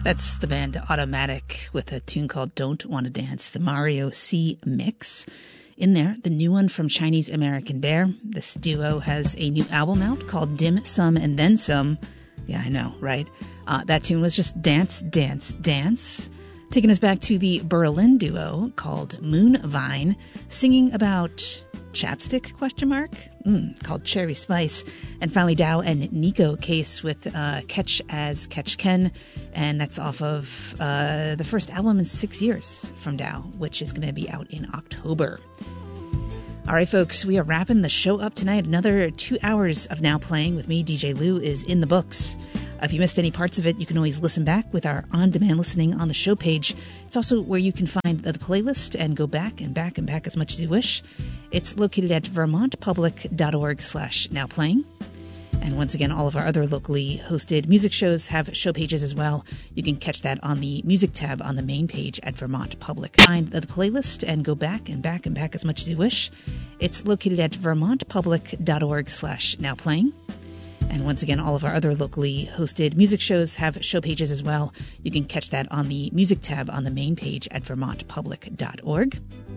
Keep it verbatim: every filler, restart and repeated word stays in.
That's the band Automatic with a tune called Don't Wanna Dance, the Mario C mix. In there, the new one from Chinese American Bear. This duo has a new album out called Dim Sum and Then Some. Yeah, I know, right? Uh, that tune was just Dance, Dance, Dance. Taking us back to the Berlin duo called Moonvine, singing about chapstick, question mark? Mm, called Cherry Spice. And finally, Dow and Nico Case with uh, Catch as Catch Ken. And that's off of uh, the first album in six years from Dow, which is going to be out in October. All right, folks, we are wrapping the show up tonight. Another two hours of Now Playing with me, D J Lou, is in the books. If you missed any parts of it, you can always listen back with our on-demand listening on the show page. It's also where you can find the playlist and go back and back and back as much as you wish. It's located at vermontpublic.org slash nowplaying. And once again, all of our other locally hosted music shows have show pages as well. You can catch that on the music tab on the main page at Vermont Public. Find the playlist and go back and back and back as much as you wish. It's located at vermontpublic.org slash nowplaying. And once again, all of our other locally hosted music shows have show pages as well. You can catch that on the music tab on the main page at vermont public dot org.